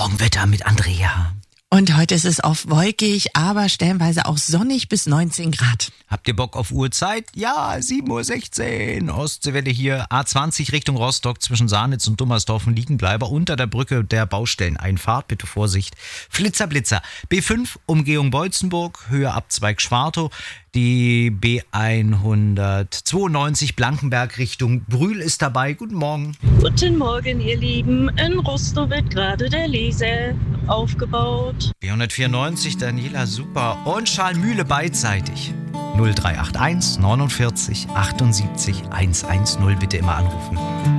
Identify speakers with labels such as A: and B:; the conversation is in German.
A: Morgenwetter mit Andrea.
B: Und heute ist es oft wolkig, aber stellenweise auch sonnig bis 19 Grad.
A: Habt ihr Bock auf Uhrzeit? Ja, 7:16 Uhr. Ostseewelle hier. A20 Richtung Rostock zwischen Sahnitz und Dummersdorf ein Liegenbleiber unter der Brücke der Baustelleneinfahrt. Bitte Vorsicht. Flitzer, Blitzer. B5 Umgehung Beutzenburg, Höhe Abzweig Schwartow. Die B192 Blankenberg Richtung Brühl ist dabei. Guten Morgen.
C: Guten Morgen, ihr Lieben. In Rostow wird gerade der Leser aufgebaut.
A: B194 Daniela, super. Und Schalmühle beidseitig. 0381 49 78 110. Bitte immer anrufen.